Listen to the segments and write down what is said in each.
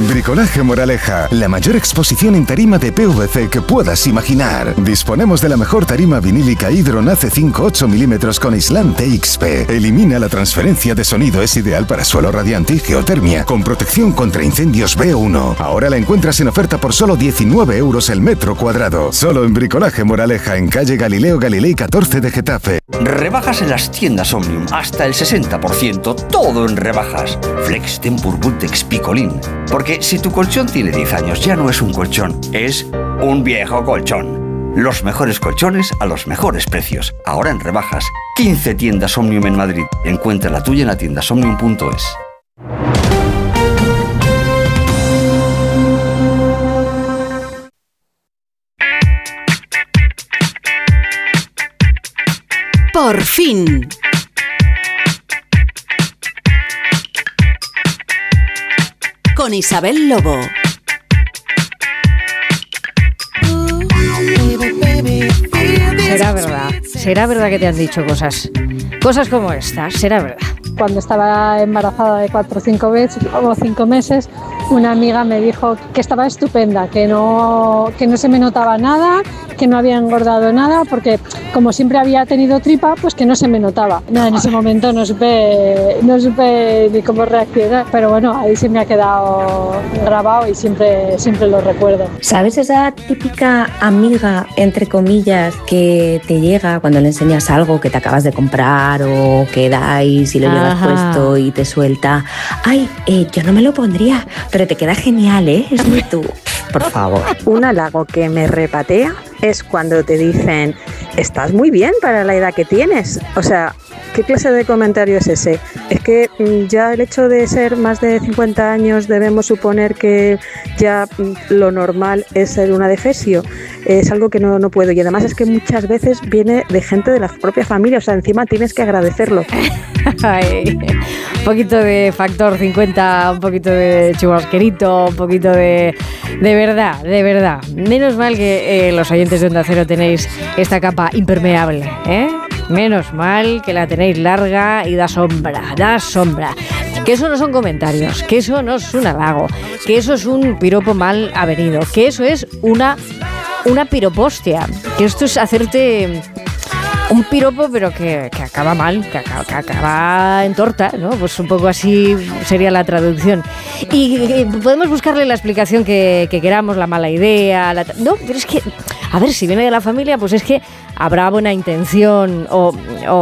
Bricolaje Moraleja, la mayor exposición en tarima de PVC que puedas imaginar. Disponemos de la mejor tarima vinílica Hydron AC5 8 mm con aislante XP. Elimina la transferencia de sonido, es ideal para suelo radiante y geotermia, con protección contra incendios B1. Ahora la encuentras en oferta por solo 19 euros el metro cuadrado. Solo en Bricolaje Moraleja, en calle Galileo Galilei 14 de Getafe. Rebajas en las tiendas Omnium, hasta el 60%, todo en rebajas. Flex, Tempur, Bultex, Picolín. Porque si tu colchón tiene 10 años, ya no es un colchón, es un viejo colchón. Los mejores colchones a los mejores precios. Ahora en rebajas. 15 tiendas Omnium en Madrid. Encuentra la tuya en la tiendasomnium.es. Por fin. Con Isabel Lobo. Será verdad que te han dicho cosas como estas, será verdad. Cuando estaba embarazada de 4 o 5 meses, una amiga me dijo que estaba estupenda, que no se me notaba nada, que no había engordado nada, porque como siempre había tenido tripa, pues que no se me notaba. Nada, en ese momento no supe ni cómo reaccionar, pero bueno, ahí se me ha quedado grabado y siempre lo recuerdo. ¿Sabes esa típica amiga, entre comillas, que te llega cuando le enseñas algo que te acabas de comprar o que dais y lo llevas puesto y te suelta? Ay, yo no me lo pondría, pero te queda genial, ¿eh? Es muy tú. Por favor. Un halago que me repatea es cuando te dicen, estás muy bien para la edad que tienes. O sea, ¿qué clase de comentario es ese? Es que ya el hecho de ser más de 50 años debemos suponer que ya lo normal es ser una adefesio. Es algo que no puedo. Y además es que muchas veces viene de gente de la propia familia. O sea, encima tienes que agradecerlo. Ay, un poquito de factor 50, un poquito de chubasquerito, un poquito de verdad. Menos mal que los oyentes de Onda Cero tenéis esta capa impermeable, ¿eh? Menos mal que la tenéis larga y da sombra. Que eso no son comentarios, que eso no es un halago, que eso es un piropo mal avenido, que eso es una piropostia, que esto es hacerte un piropo pero que acaba mal, que acaba en torta, ¿no? Pues un poco así sería la traducción. Y podemos buscarle la explicación que queramos, la mala idea, no, pero es que, a ver, si viene de la familia, pues es que habrá buena intención o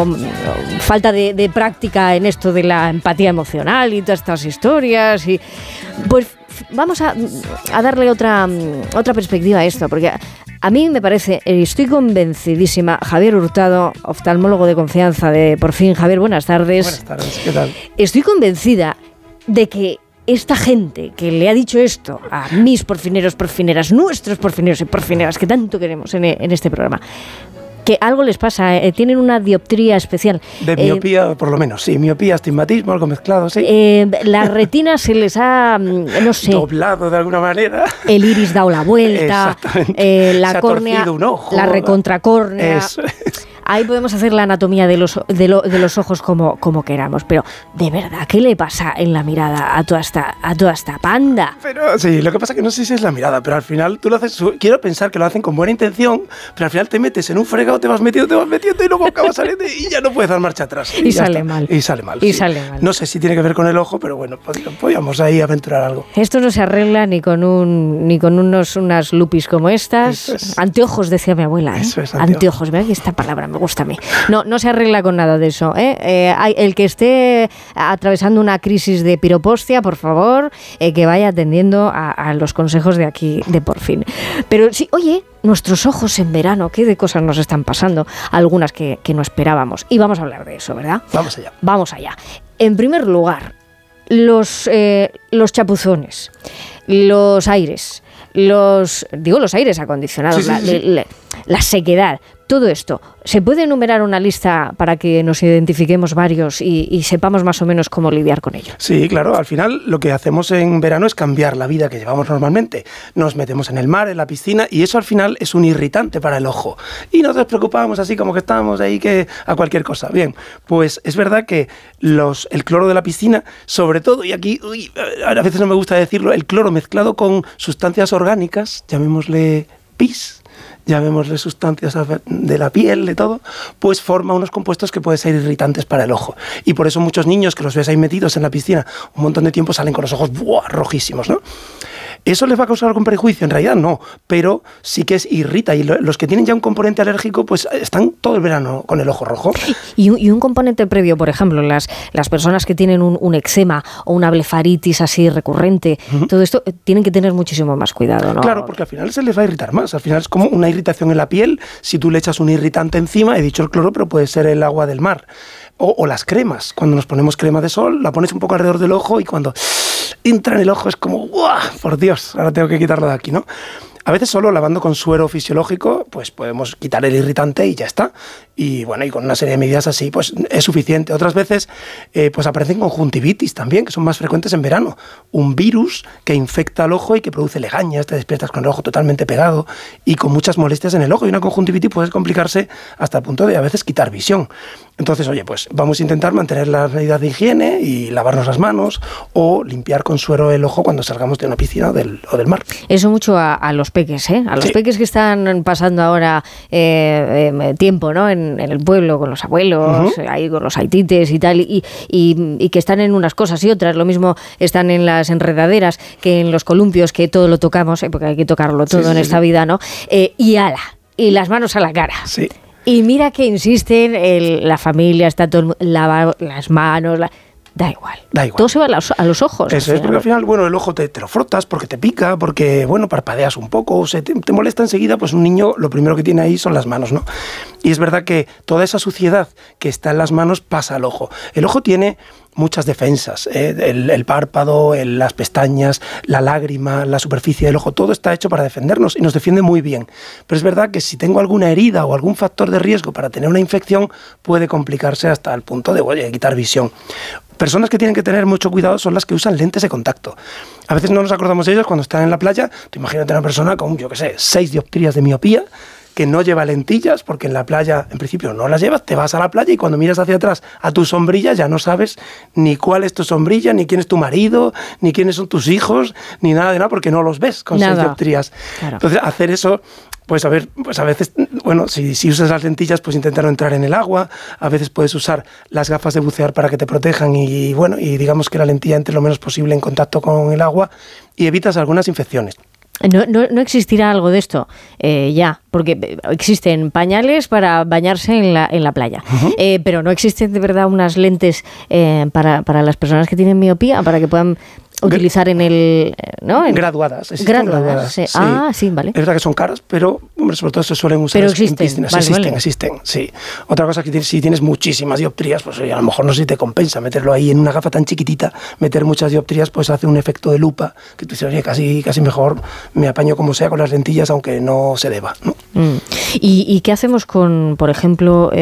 falta de práctica en esto de la empatía emocional y todas estas historias. Y pues vamos a darle otra perspectiva a esto, porque a mí me parece, estoy convencidísima, Javier Hurtado, oftalmólogo de confianza de Por Fin. Javier, buenas tardes. Buenas tardes, ¿qué tal? Estoy convencida de que esta gente que le ha dicho esto a mis porfineros, porfineras, nuestros porfineros y porfineras que tanto queremos en este programa, que algo les pasa, tienen una dioptría especial. De miopía, por lo menos, sí, miopía, astigmatismo, algo mezclado, sí. La retina se les ha, no sé, doblado de alguna manera. El iris dado la vuelta, la córnea, un ojo, la recontracórnea. Eso es. Ahí podemos hacer la anatomía de los ojos como queramos, pero de verdad, ¿qué le pasa en la mirada a toda esta panda? Pero sí, lo que pasa es que no sé si es la mirada, pero al final tú lo haces, quiero pensar que lo hacen con buena intención, pero al final te metes en un fregado, te vas metiendo y luego acabas saliendo y ya no puedes dar marcha atrás. Y sale mal. Y sale mal. Y sí. sale mal. No sé si tiene que ver con el ojo, pero bueno, podríamos ahí aventurar algo. Esto no se arregla ni con unas lupis como estas. Anteojos, decía mi abuela. Eso es, anteojos. Mira que esta palabra me gusta a mí. No se arregla con nada de eso, ¿eh? El que esté atravesando una crisis de piropostia, por favor, que vaya atendiendo a los consejos de aquí, de Por Fin. Pero sí, oye, nuestros ojos en verano, qué de cosas nos están pasando, algunas que no esperábamos. Y vamos a hablar de eso, ¿verdad? Vamos allá. En primer lugar, los chapuzones, los aires, los aires acondicionados, sí. La sequedad. todo esto, ¿se puede enumerar una lista para que nos identifiquemos varios y sepamos más o menos cómo lidiar con ello? Sí, claro, al final lo que hacemos en verano es cambiar la vida que llevamos normalmente. Nos metemos en el mar, en la piscina, y eso al final es un irritante para el ojo. Y nos preocupamos así como que estamos ahí que a cualquier cosa. Bien, pues es verdad que el cloro de la piscina, sobre todo, y aquí a veces no me gusta decirlo, el cloro mezclado con sustancias orgánicas, llamémosle pis, llamémosle sustancias de la piel, de todo, pues forma unos compuestos que pueden ser irritantes para el ojo. Y por eso muchos niños que los ves ahí metidos en la piscina un montón de tiempo salen con los ojos rojísimos, ¿no? ¿Eso les va a causar algún perjuicio? En realidad no, pero sí que irrita. Y los que tienen ya un componente alérgico, pues están todo el verano con el ojo rojo. Y un componente previo, por ejemplo, las personas que tienen un eczema o una blefaritis así recurrente, todo esto tienen que tener muchísimo más cuidado, ¿no? Claro, porque al final se les va a irritar más. Al final es como una irritación en la piel. Si tú le echas un irritante encima, he dicho el cloro, pero puede ser el agua del mar. O las cremas. Cuando nos ponemos crema de sol, la pones un poco alrededor del ojo y cuando entra en el ojo es como ¡guau! Por Dios, ahora tengo que quitarlo de aquí, ¿no? A veces solo lavando con suero fisiológico, pues podemos quitar el irritante y ya está. Y bueno, y con una serie de medidas así, pues es suficiente. Otras veces, pues aparecen conjuntivitis también, que son más frecuentes en verano. Un virus que infecta el ojo y que produce legañas, te despiertas con el ojo totalmente pegado y con muchas molestias en el ojo. Y una conjuntivitis puede complicarse hasta el punto de a veces quitar visión. Entonces, oye, pues vamos a intentar mantener las medidas de higiene y lavarnos las manos o limpiar con suero el ojo cuando salgamos de una piscina o del mar. Eso mucho a los peques, ¿eh? A los peques que están pasando ahora tiempo, ¿no? En el pueblo con los abuelos, ahí con los aitites y tal, y que están en unas cosas y otras. Lo mismo están en las enredaderas que en los columpios, que todo lo tocamos, porque hay que tocarlo todo en esta vida, ¿no? Y las manos a la cara. Sí. Y mira que insisten, la familia, está todo lavar las manos, da igual. Todo se va a los ojos. Eso es, porque al final, bueno, el ojo te lo frotas porque te pica, porque, bueno, parpadeas un poco, te molesta enseguida, pues un niño lo primero que tiene ahí son las manos, ¿no? Y es verdad que toda esa suciedad que está en las manos pasa al ojo. El ojo tiene muchas defensas, el párpado, las pestañas, la lágrima, la superficie del ojo, todo está hecho para defendernos y nos defiende muy bien. Pero es verdad que si tengo alguna herida o algún factor de riesgo para tener una infección, puede complicarse hasta el punto de quitar visión. Personas que tienen que tener mucho cuidado son las que usan lentes de contacto. A veces no nos acordamos de ellos cuando están en la playa. Tú imagínate una persona con, 6 dioptrías de miopía, que no lleva lentillas, porque en la playa, en principio, no las llevas, te vas a la playa y cuando miras hacia atrás a tu sombrilla ya no sabes ni cuál es tu sombrilla, ni quién es tu marido, ni quiénes son tus hijos, ni nada de nada, porque no los ves con 6 dioptrías. Claro. Entonces, hacer eso, pues a veces, bueno, si usas las lentillas, pues intentar no entrar en el agua. A veces puedes usar las gafas de bucear para que te protejan y digamos que la lentilla entre lo menos posible en contacto con el agua y evitas algunas infecciones. No existirá algo de esto ya, porque existen pañales para bañarse en la playa, pero no existen de verdad unas lentes para las personas que tienen miopía, para que puedan utilizar en el... ¿no? Graduadas. Graduadas, sí. Ah, sí, vale. Es verdad que son caras, pero sobre todo se suelen usar en piscinas. Existen, sí. Otra cosa que si tienes muchísimas dioptrías, pues oye, a lo mejor no sé si te compensa meterlo ahí en una gafa tan chiquitita, meter muchas dioptrías, pues hace un efecto de lupa, que tú dices, oye, casi mejor me apaño como sea con las lentillas, aunque no se deba, ¿no? ¿Y qué hacemos con, por ejemplo,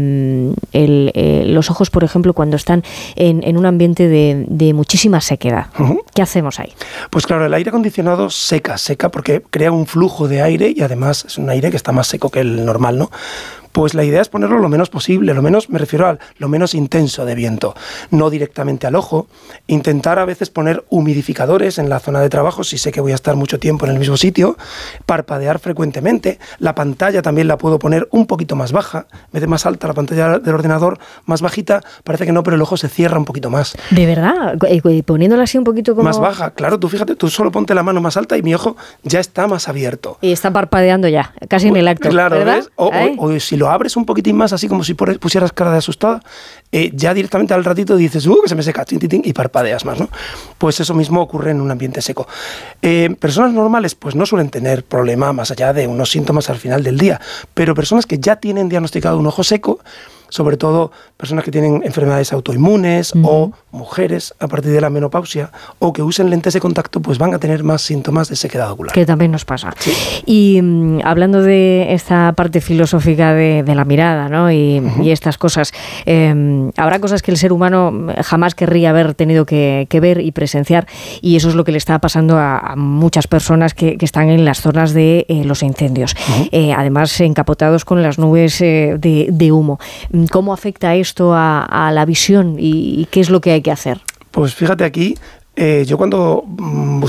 los ojos, por ejemplo, cuando están en un ambiente de muchísima sequedad? ¿Qué hacemos ahí? Pues claro, el aire acondicionado seca porque crea un flujo de aire y además es un aire que está más seco que el normal, ¿no? Pues la idea es ponerlo lo menos posible, me refiero a lo menos intenso de viento, no directamente al ojo. Intentar a veces poner humidificadores en la zona de trabajo, si sé que voy a estar mucho tiempo en el mismo sitio, parpadear frecuentemente. La pantalla también la puedo poner un poquito más baja, en vez de más alta la pantalla del ordenador, más bajita, parece que no, pero el ojo se cierra un poquito más. ¿De verdad? Poniéndola así un poquito como... Más baja, claro, tú fíjate, tú solo ponte la mano más alta y mi ojo ya está más abierto. Y está parpadeando ya, casi en el acto, claro, ¿verdad? ¿Ves? O si lo abres un poquitín más, así como si pusieras cara de asustada, ya directamente al ratito dices, que se me seca, y parpadeas más, ¿no? Pues eso mismo ocurre en un ambiente seco. Personas normales, pues no suelen tener problema más allá de unos síntomas al final del día, pero personas que ya tienen diagnosticado un ojo seco, sobre todo personas que tienen enfermedades autoinmunes o mujeres a partir de la menopausia o que usen lentes de contacto, pues van a tener más síntomas de sequedad ocular. Que también nos pasa. Sí. Y hablando de esta parte filosófica de la mirada, ¿no? y estas cosas, habrá cosas que el ser humano jamás querría haber tenido que ver y presenciar, y eso es lo que le está pasando a muchas personas que están en las zonas de los incendios, además encapotados con las nubes de humo. ¿Cómo afecta esto a la visión y qué es lo que hay que hacer? Pues fíjate aquí, yo cuando